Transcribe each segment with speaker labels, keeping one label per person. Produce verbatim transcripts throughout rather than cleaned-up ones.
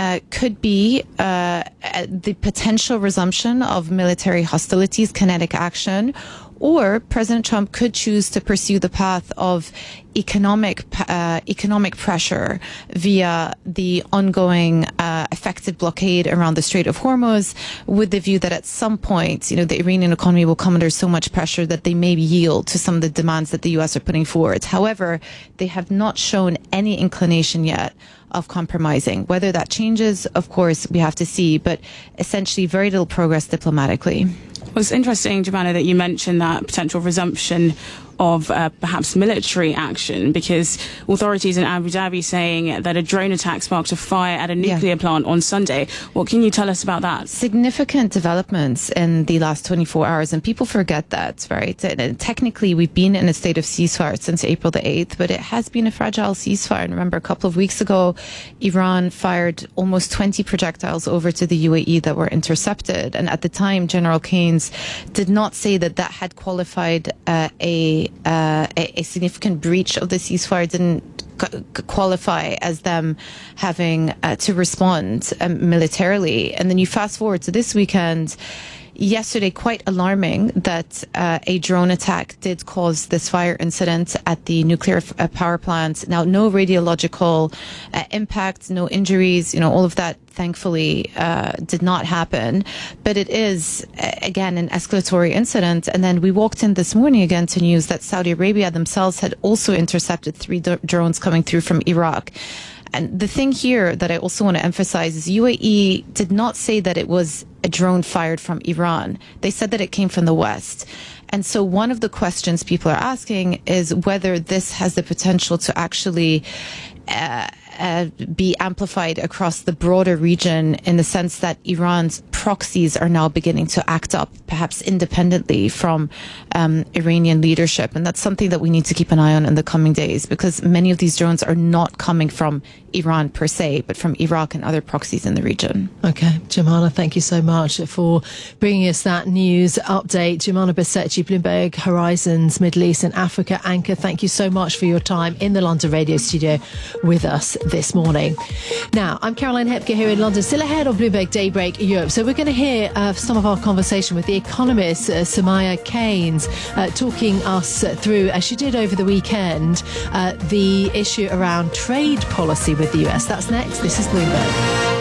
Speaker 1: uh, could be uh, the potential resumption of military hostilities, kinetic action, or President Trump could choose to pursue the path of economic uh, economic pressure via the ongoing uh, effective blockade around the Strait of Hormuz, with the view that at some point, you know, the Iranian economy will come under so much pressure that they may yield to some of the demands that the U S are putting forward. However, they have not shown any inclination yet of compromising. Whether that changes, of course, we have to see, but essentially very little progress diplomatically.
Speaker 2: Well, it's interesting, Jemana, that you mentioned that potential resumption of uh, perhaps military action, because authorities in Abu Dhabi saying that a drone attack sparked a fire at a nuclear yeah. plant on Sunday. What can you tell us about that?
Speaker 1: Significant developments in the last twenty-four hours, and people forget that, right? And technically, we've been in a state of ceasefire since April the eighth, but it has been a fragile ceasefire. And remember, a couple of weeks ago, Iran fired almost twenty projectiles over to the U A E that were intercepted. And at the time, General Keynes did not say that that had qualified uh, a Uh, a, a significant breach of the ceasefire, didn't c- qualify as them having uh, to respond um, militarily. And then you fast forward to this weekend. Yesterday, quite alarming that uh, a drone attack did cause this fire incident at the nuclear f- uh, power plant. Now, no radiological uh, impact, no injuries, you know, all of that thankfully uh, did not happen. But it is, uh, again, an escalatory incident. And then we walked in this morning again to news that Saudi Arabia themselves had also intercepted three d- drones coming through from Iraq. And the thing here that I also want to emphasize is U A E did not say that it was a drone fired from Iran. They said that it came from the West. And so one of the questions people are asking is whether this has the potential to actually uh, uh, be amplified across the broader region, in the sense that Iran's proxies are now beginning to act up, perhaps independently from um, Iranian leadership. And that's something that we need to keep an eye on in the coming days, because many of these drones are not coming from Iran per se, but from Iraq and other proxies in the region.
Speaker 3: Okay, Jemana, thank you so much for bringing us that news update. Jemana Besekci, Bloomberg Horizons Middle East and Africa anchor, thank you so much for your time in the London radio studio with us this morning. Now, I'm Caroline Hepker here in London, still ahead on Bloomberg Daybreak Europe. So we're going to hear uh, some of our conversation with the economist uh, Soumaya Keynes, uh, talking us through, as she did over the weekend, uh, the issue around trade policy with the U S. That's next. This is Bloomberg.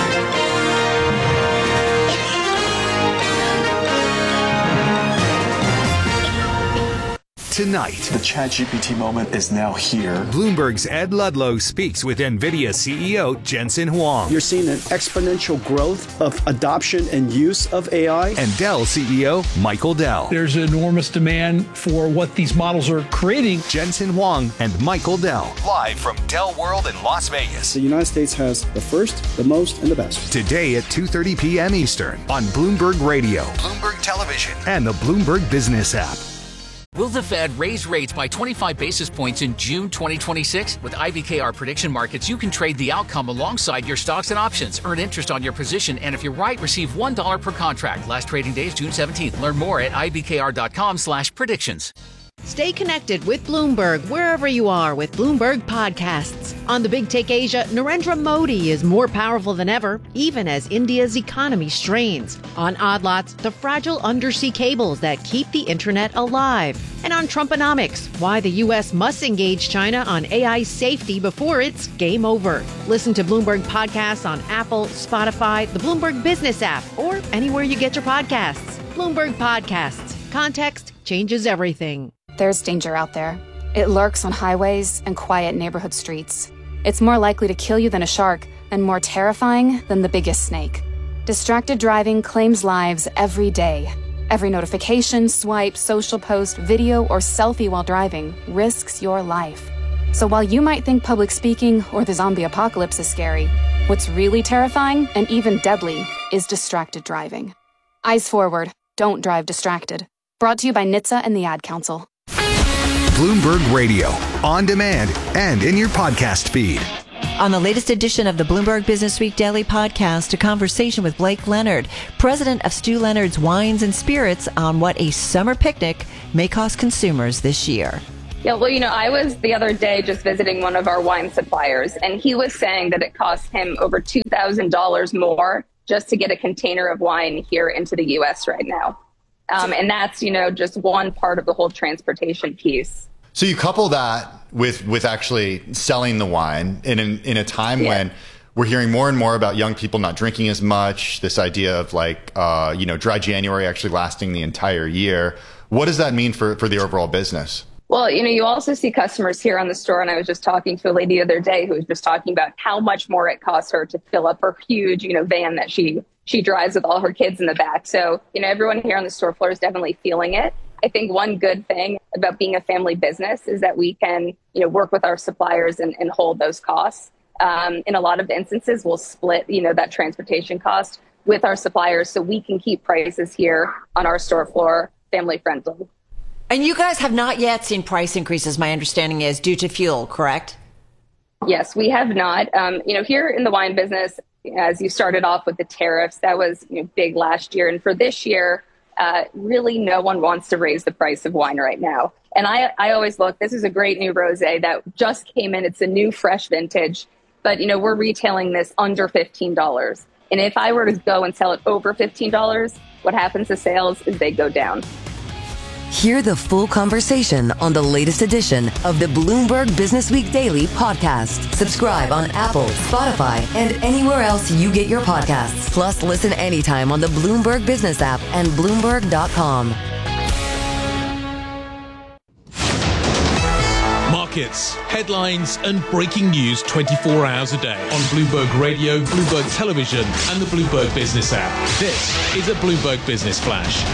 Speaker 4: Tonight,
Speaker 5: the ChatGPT moment is now here.
Speaker 4: Bloomberg's Ed Ludlow speaks with NVIDIA C E O Jensen Huang.
Speaker 6: You're seeing an exponential growth of adoption and use of A I.
Speaker 4: And Dell C E O Michael Dell.
Speaker 7: There's enormous demand for what these models are creating.
Speaker 4: Jensen Huang and Michael Dell, live from Dell World in Las Vegas.
Speaker 6: The United States has the first, the most, and the best.
Speaker 4: Today at two thirty p.m. Eastern on Bloomberg Radio, Bloomberg Television, and the Bloomberg Business app.
Speaker 8: Will the Fed raise rates by twenty-five basis points in June twenty twenty-six? With I B K R Prediction Markets, you can trade the outcome alongside your stocks and options. Earn interest on your position, and if you're right, receive one dollar per contract. Last trading day is June seventeenth. Learn more at ibkr.com slash predictions.
Speaker 9: Stay connected with Bloomberg wherever you are with Bloomberg Podcasts. On the Big Take Asia, Narendra Modi is more powerful than ever, even as India's economy strains. On Odd Lots, the fragile undersea cables that keep the internet alive. And on Trumponomics, why the U S must engage China on A I safety before it's game over. Listen to Bloomberg Podcasts on Apple, Spotify, the Bloomberg Business app, or anywhere you get your podcasts. Bloomberg Podcasts. Context changes everything.
Speaker 10: There's danger out there. It lurks on highways and quiet neighborhood streets. It's more likely to kill you than a shark, and more terrifying than the biggest snake. Distracted driving claims lives every day. Every notification, swipe, social post, video, or selfie while driving risks your life. So while you might think public speaking or the zombie apocalypse is scary, what's really terrifying and even deadly is distracted driving. Eyes forward. Don't drive distracted. Brought to you by N H T S A and the Ad Council.
Speaker 4: Bloomberg Radio, on demand and in your podcast feed.
Speaker 11: On the latest edition of the Bloomberg Business Week Daily Podcast, a conversation with Blake Leonard, president of Stu Leonard's Wines and Spirits, on what a summer picnic may cost consumers this year.
Speaker 12: Yeah, well, you know, I was the other day just visiting one of our wine suppliers, and he was saying that it costs him over two thousand dollars more just to get a container of wine here into the U S right now. Um, and that's, you know, just one part of the whole transportation piece.
Speaker 13: So you couple that with with actually selling the wine in an, in a time yeah. when we're hearing more and more about young people not drinking as much, this idea of like, uh, you know, dry January actually lasting the entire year. What does that mean for, for the overall business?
Speaker 12: Well, you know, you also see customers here on the store, and I was just talking to a lady the other day who was just talking about how much more it costs her to fill up her huge, you know, van that she she drives with all her kids in the back. So, you know, everyone here on the store floor is definitely feeling it. I think one good thing about being a family business is that we can, you know, work with our suppliers and, and hold those costs. Um, in a lot of instances, we'll split, you know, that transportation cost with our suppliers so we can keep prices here on our store floor family friendly.
Speaker 14: And you guys have not yet seen price increases, my understanding is, due to fuel, correct?
Speaker 12: Yes, we have not. Um, you know, here in the wine business, as you started off with the tariffs, that was, you know, big last year. And for this year, uh, really no one wants to raise the price of wine right now. And I, I always look, this is a great new rosé that just came in. It's a new, fresh vintage. But, you know, we're retailing this under fifteen dollars. And if I were to go and sell it over fifteen dollars, what happens to sales is they go down.
Speaker 15: Hear the full conversation on the latest edition of the Bloomberg Business Week Daily podcast. Subscribe on Apple, Spotify, and anywhere else you get your podcasts. Plus, listen anytime on the Bloomberg Business app and Bloomberg dot com.
Speaker 16: Markets, headlines, and breaking news twenty-four hours a day on Bloomberg Radio, Bloomberg Television, and the Bloomberg Business app. This is a Bloomberg Business Flash.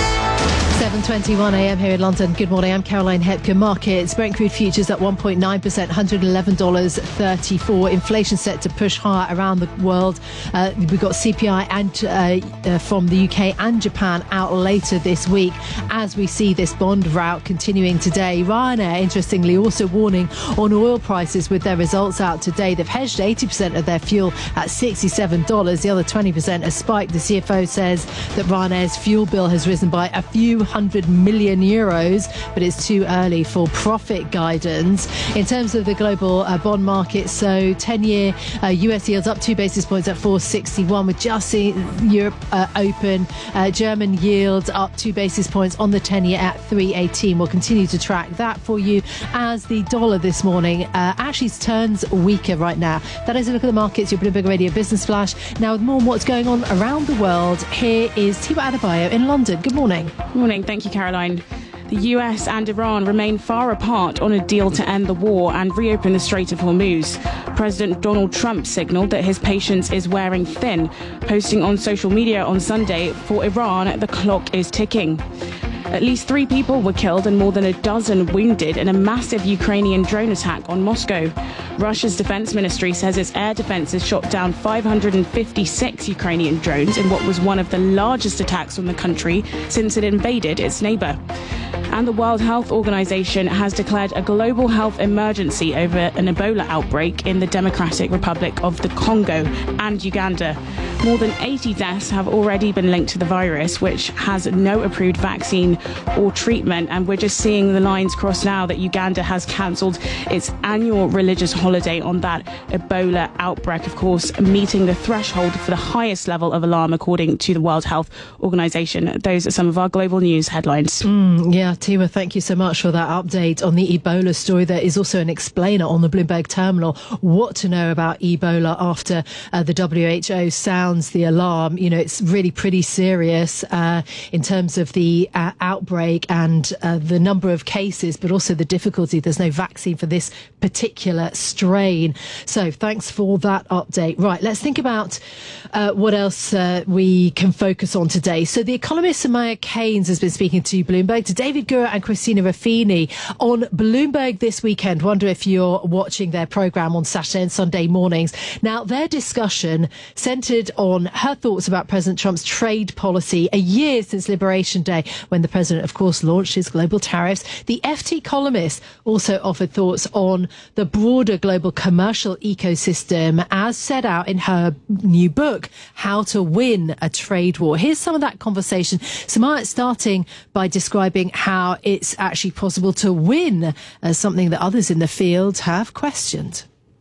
Speaker 3: seven twenty-one a.m. here in London. Good morning. I'm Caroline Hepker. Markets. Brent crude futures at one point nine percent, one hundred eleven dollars thirty-four. Inflation set to push higher around the world. Uh, we've got C P I and uh, uh, from the U K and Japan out later this week as we see this bond rout continuing today. Ryanair, interestingly, also warning on oil prices with their results out today. They've hedged eighty percent of their fuel at sixty-seven dollars. The other twenty percent has spiked. The C F O says that Ryanair's fuel bill has risen by a few hundred million euros, but it's too early for profit guidance. In terms of the global uh, bond market, so ten-year uh, U S yields up two basis points at four sixty-one, with just seen Europe uh, open. Uh, German yields up two basis points on the ten-year at three eighteen. We'll continue to track that for you as the dollar this morning uh, actually turns weaker right now. That is a look at the markets, your Bloomberg Radio Business Flash. Now with more on what's going on around the world, here is Tiwa Adebayo in London. Good morning.
Speaker 2: Good morning. Thank you, Caroline. The U S and Iran remain far apart on a deal to end the war and reopen the Strait of Hormuz. President Donald Trump signaled that his patience is wearing thin, posting on social media on Sunday, "For Iran, the clock is ticking." At least three people were killed and more than a dozen wounded in a massive Ukrainian drone attack on Moscow. Russia's defense ministry says its air defenses shot down five hundred fifty-six Ukrainian drones in what was one of the largest attacks on the country since it invaded its neighbor. And the World Health Organization has declared a global health emergency over an Ebola outbreak in the Democratic Republic of the Congo and Uganda. More than eighty deaths have already been linked to the virus, which has no approved vaccine or treatment. And we're just seeing the lines cross now that Uganda has cancelled its annual religious holiday on that Ebola outbreak, of course, meeting the threshold for the highest level of alarm, according to the World Health Organization. Those are some of our global news headlines.
Speaker 3: Mm, yeah, Tima, thank you so much for that update on the Ebola story. There is also an explainer on the Bloomberg terminal, what to know about Ebola after uh, the W H O sounds the alarm. You know, it's really pretty serious uh, in terms of the uh, outbreak and uh, the number of cases, but also the difficulty. There's no vaccine for this particular strain. So thanks for that update. Right, let's think about uh, what else uh, we can focus on today. So the economist Samaya Keynes has been speaking to Bloomberg, to David Gura and Christina Ruffini on Bloomberg this weekend. Wonder if you're watching their programme on Saturday and Sunday mornings. Now, their discussion centred on her thoughts about President Trump's trade policy a year since Liberation Day, when the president, of course, launched his global tariffs. The F T columnist also offered thoughts on the broader global commercial ecosystem as set out in her new book, How to Win a Trade War. Here's some of that conversation. Samaya starting by describing how how it's actually possible to win, uh, something that others in the field have questioned.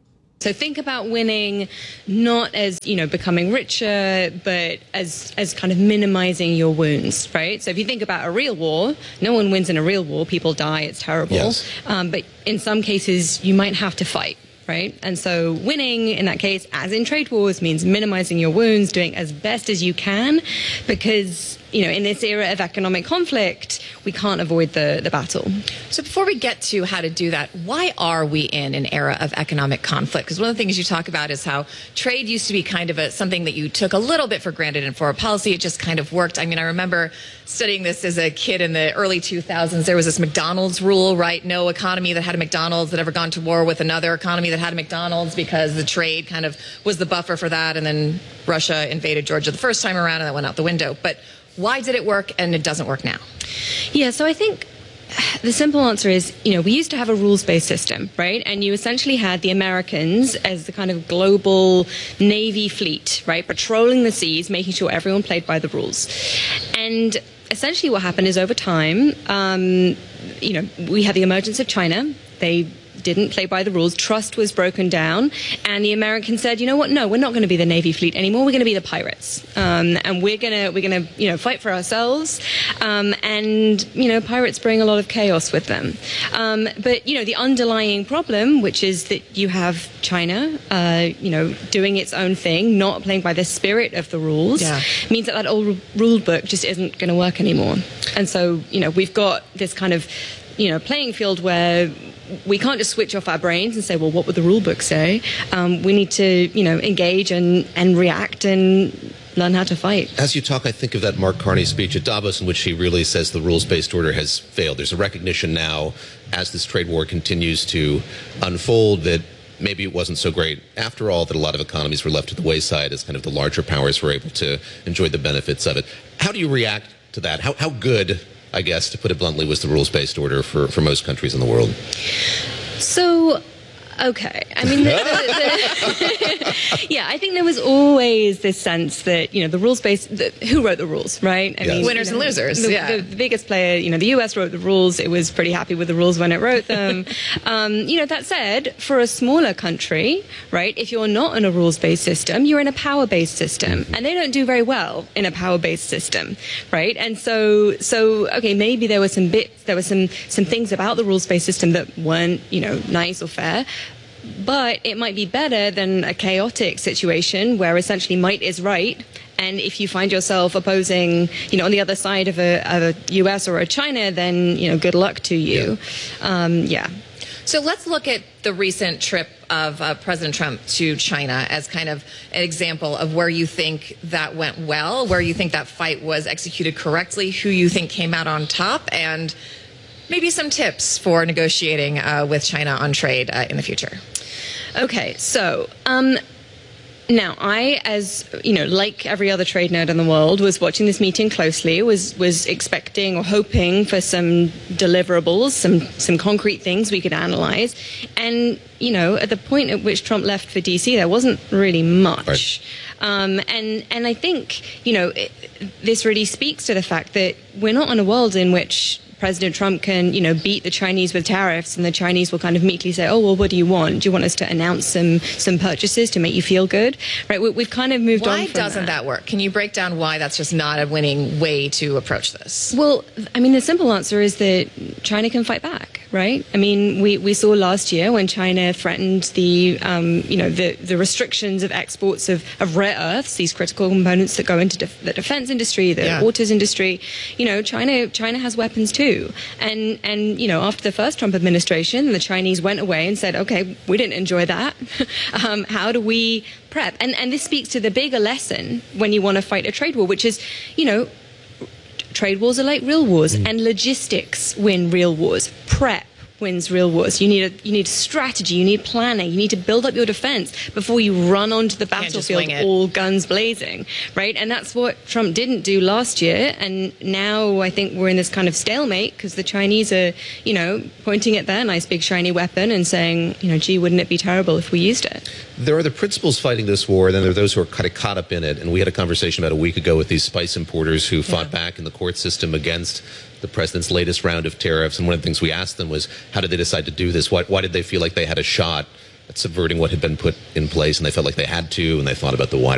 Speaker 17: So think about winning not as, you know, becoming richer, but as as kind of minimizing your wounds, right? So if you think about a real war, no one wins in a real war. People die. It's terrible.
Speaker 18: Yes.
Speaker 17: Um, but in some cases, you might have to fight. Right? And so winning in that case, as in trade wars, means minimizing your wounds, doing as best as you can, because, you know, in this era of economic conflict, we can't avoid the, the battle.
Speaker 18: So before we get to how to do that, why are we in an era of economic conflict? Because one of the things you talk about is how trade used to be kind of a, something that you took a little bit for granted, and for policy, it just kind of worked. I mean, I remember studying this as a kid in the early two thousands. There was this McDonald's rule, right? No economy that had a McDonald's that ever gone to war with another economy that had a McDonald's, because the trade kind of was the buffer for that. And then Russia invaded Georgia the first time around, and that went out the window. But why did it work and it doesn't work now?
Speaker 17: Yeah, so I think the simple answer is, you know, we used to have a rules-based system, right? And you essentially had the Americans as the kind of global Navy fleet, right? Patrolling the seas, making sure everyone played by the rules. And essentially what happened is, over time, um, you know, we had the emergence of China. They didn't play by the rules. Trust was broken down, and the Americans said, you know what, no, we're not going to be the Navy fleet anymore. We're going to be the pirates, um, and we're going to we're going to you know fight for ourselves. Um, and you know, pirates bring a lot of chaos with them. Um, but you know, the underlying problem, which is that you have China, uh, you know, doing its own thing, not playing by the spirit of the rules,
Speaker 18: yeah.
Speaker 17: means that that old rule book just isn't going to work anymore. And so, you know, we've got this kind of, you know, playing field where we can't just switch off our brains and say, well, what would the rule book say? Um, we need to, you know, engage and, and react and learn how to fight.
Speaker 19: As you talk, I think of that Mark Carney speech at Davos, in which he really says the rules-based order has failed. There's a recognition now, as this trade war continues to unfold, that maybe it wasn't so great after all, that a lot of economies were left to the wayside as kind of the larger powers were able to enjoy the benefits of it. How do you react to that? How, how good, I guess, to put it bluntly, was the rules-based order for, for most countries in the world?
Speaker 17: So, okay. I mean, the, the, the, yeah, I think there was always this sense that, you know, the rules-based, the, who wrote the rules, right? I
Speaker 18: yes.
Speaker 17: mean,
Speaker 18: Winners
Speaker 17: you know,
Speaker 18: and losers,
Speaker 17: the,
Speaker 18: yeah.
Speaker 17: The, the biggest player, you know, the U S wrote the rules. It was pretty happy with the rules when it wrote them. um, you know, that said, for a smaller country, right, if you're not in a rules-based system, you're in a power-based system. And they don't do very well in a power-based system, right? And so, so okay, maybe there were some bits, there were some, some things about the rules-based system that weren't, you know, nice or fair. But it might be better than a chaotic situation where essentially might is right. And if you find yourself opposing, you know, on the other side of a, of a U S or a China, then, you know, good luck to you. Yeah. Um, yeah.
Speaker 18: So let's look at the recent trip of uh, President Trump to China as kind of an example of where you think that went well, where you think that fight was executed correctly, who you think came out on top, and maybe some tips for negotiating uh, with China on trade uh, in the future.
Speaker 17: Okay, so um, now I, as you know, like every other trade nerd in the world, was watching this meeting closely, was was expecting or hoping for some deliverables, some some concrete things we could analyze. And you know, at the point at which Trump left for D C, there wasn't really much. Right. Um, and and I think, you know, it, this really speaks to the fact that we're not in a world in which President Trump can, you know, beat the Chinese with tariffs, and the Chinese will kind of meekly say, oh, well, what do you want? Do you want us to announce some some purchases to make you feel good? Right? We, we've kind of moved
Speaker 18: why
Speaker 17: on from
Speaker 18: doesn't that. that work? Can you break down why that's just not a winning way to approach this?
Speaker 17: Well, I mean, the simple answer is that China can fight back, right? I mean, we, we saw last year when China threatened the, um, you know, the, the restrictions of exports of, of rare earths, these critical components that go into def- the defense industry, the yeah. autos industry. You know, China China has weapons too. And, and, you know, after the first Trump administration, the Chinese went away and said, okay, we didn't enjoy that. um, how do we prep? And, and this speaks to the bigger lesson when you want to fight a trade war, which is, you know, trade wars are like real wars, mm. and logistics win real wars. Prep wins real wars. You need a you need strategy, you need planning, you need to build up your defense before you run onto the battlefield all guns blazing, right? And that's what Trump didn't do last year, and now I think we're in this kind of stalemate because the Chinese are, you know, pointing at their nice big shiny weapon and saying, you know, gee, wouldn't it be terrible if we used it?
Speaker 19: there are the principals fighting this war, and then there are those who are kind of caught up in it. And we had a conversation about a week ago with these spice importers who fought yeah. back in the court system against the president's latest round of tariffs. And one of the things we asked them was, how did they decide to do this? Why, why did they feel like they had a shot at subverting what had been put in place, and they felt like they had to, and they thought about the wider